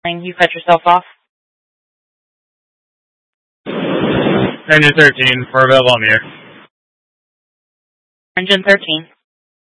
You cut yourself off. Engine 13, we're available on the air. Engine 13.